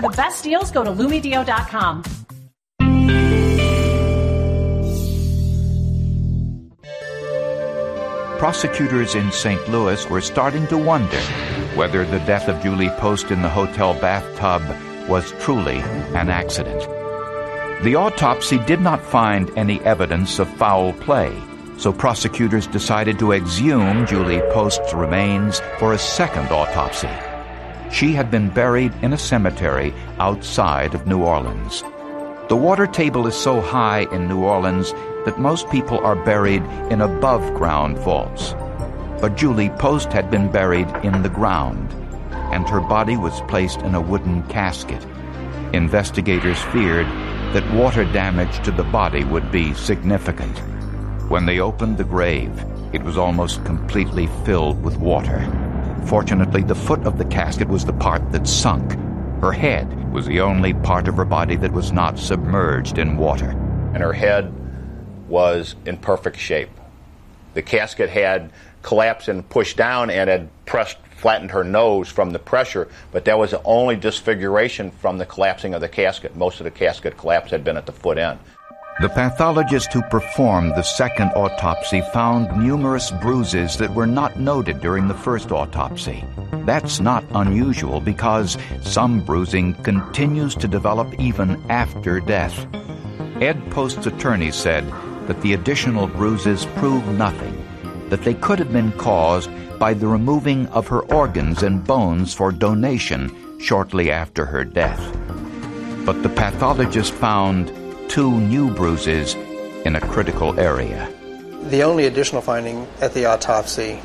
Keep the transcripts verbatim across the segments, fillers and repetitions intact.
the best deals, go to Lumedio dot com. Prosecutors in Saint Louis were starting to wonder whether the death of Julie Post in the hotel bathtub was truly an accident. The autopsy did not find any evidence of foul play, so prosecutors decided to exhume Julie Post's remains for a second autopsy. She had been buried in a cemetery outside of New Orleans. The water table is so high in New Orleans that most people are buried in above-ground vaults. But Julie Post had been buried in the ground, and her body was placed in a wooden casket. Investigators feared that water damage to the body would be significant. When they opened the grave, it was almost completely filled with water. Fortunately, the foot of the casket was the part that sunk. Her head was the only part of her body that was not submerged in water. And her head was in perfect shape. The casket had collapsed and pushed down and had pressed, flattened her nose from the pressure, but that was the only disfiguration from the collapsing of the casket. Most of the casket collapse had been at the foot end. The pathologist who performed the second autopsy found numerous bruises that were not noted during the first autopsy. That's not unusual because some bruising continues to develop even after death. Ed Post's attorney said that the additional bruises proved nothing, that they could have been caused by the removing of her organs and bones for donation shortly after her death. But the pathologist found two new bruises in a critical area. The only additional finding at the autopsy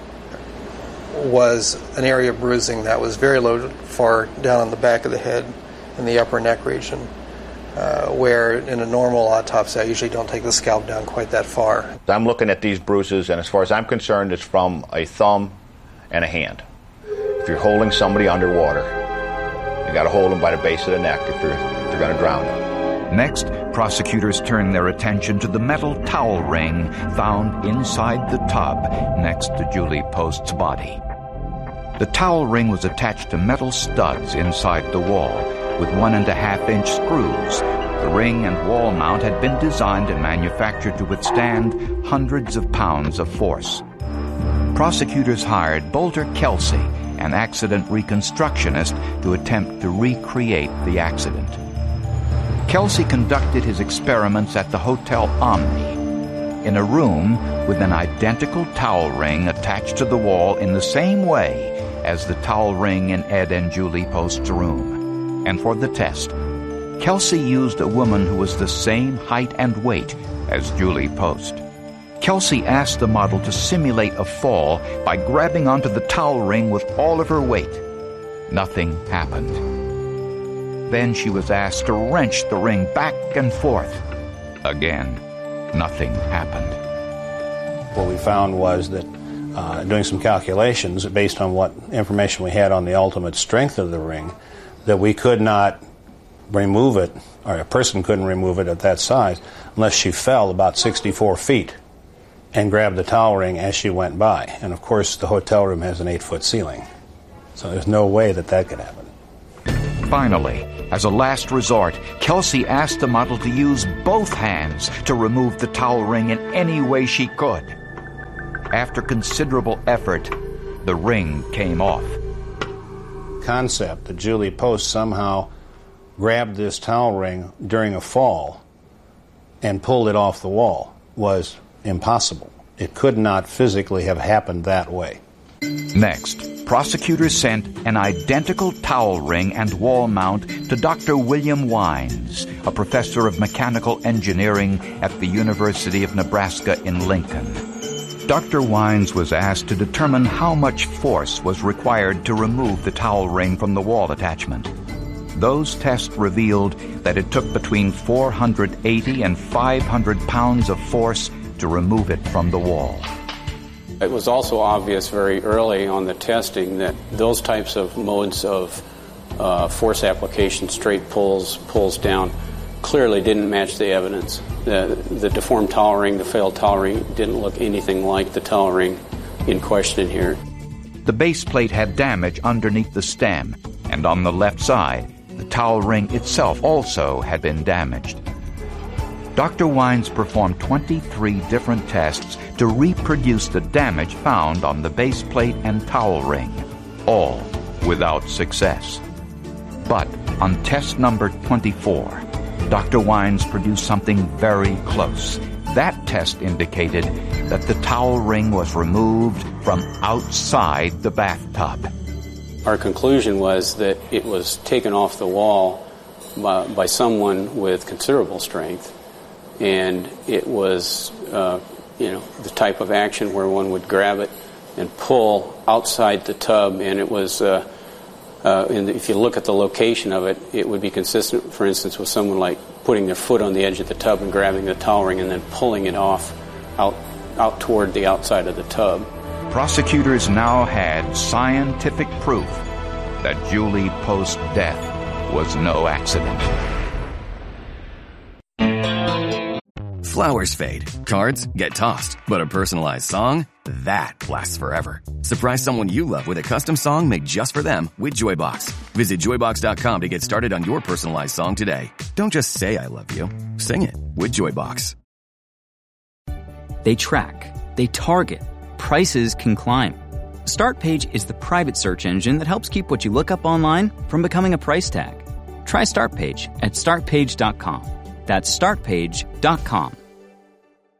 was an area of bruising that was very low, far down on the back of the head in the upper neck region, uh, where in a normal autopsy I usually don't take the scalp down quite that far. I'm looking at these bruises, and as far as I'm concerned, it's from a thumb and a hand. If you're holding somebody underwater, you got to hold them by the base of the neck if you're, if you're going to drown them. Next, prosecutors turned their attention to the metal towel ring found inside the tub next to Julie Post's body. The towel ring was attached to metal studs inside the wall with one and a half inch screws. The ring and wall mount had been designed and manufactured to withstand hundreds of pounds of force. Prosecutors hired Bolter Kelsey, an accident reconstructionist, to attempt to recreate the accident. Kelsey conducted his experiments at the Hotel Omni, in a room with an identical towel ring attached to the wall in the same way as the towel ring in Ed and Julie Post's room. And for the test, Kelsey used a woman who was the same height and weight as Julie Post. Kelsey asked the model to simulate a fall by grabbing onto the towel ring with all of her weight. Nothing happened. Then she was asked to wrench the ring back and forth. Again, nothing happened. What we found was that uh, doing some calculations based on what information we had on the ultimate strength of the ring, that we could not remove it, or a person couldn't remove it at that size, unless she fell about sixty-four feet and grabbed the towel ring as she went by. And of course, the hotel room has an eight-foot ceiling. So there's no way that that could happen. Finally, as a last resort, Kelsey asked the model to use both hands to remove the towel ring in any way she could. After considerable effort, the ring came off. Concept that Julie Post somehow grabbed this towel ring during a fall and pulled it off the wall was impossible. It could not physically have happened that way. Next, prosecutors sent an identical towel ring and wall mount to Doctor William Wines, a professor of mechanical engineering at the University of Nebraska in Lincoln. Doctor Wines was asked to determine how much force was required to remove the towel ring from the wall attachment. Those tests revealed that it took between four hundred eighty and five hundred pounds of force to remove it from the wall. It was also obvious very early on the testing that those types of modes of uh, force application, straight pulls, pulls down, clearly didn't match the evidence. The, the deformed towel ring, the failed towel ring, didn't look anything like the towel ring in question here. The base plate had damage underneath the stem, and on the left side, The towel ring itself also had been damaged. Doctor Wines performed twenty-three different tests to reproduce the damage found on the base plate and towel ring, all without success. But on test number twenty-four, Doctor Wines produced something very close. That test indicated that the towel ring was removed from outside the bathtub. Our conclusion was that it was taken off the wall by, by someone with considerable strength, and it was, uh, you know, the type of action where one would grab it and pull outside the tub, and it was, uh, uh, and if you look at the location of it, it would be consistent, for instance, with someone like putting their foot on the edge of the tub and grabbing the towel ring and then pulling it off out, out toward the outside of the tub. Prosecutors now had scientific proof that Julie Post's death was no accident. Flowers fade, cards get tossed, but a personalized song, that lasts forever. Surprise someone you love with a custom song made just for them with Joybox. Visit joy box dot com to get started on your personalized song today. Don't just say I love you, sing it with Joybox. They track, they target, prices can climb. Startpage is the private search engine that helps keep what you look up online from becoming a price tag. Try Startpage at start page dot com. That's start page dot com.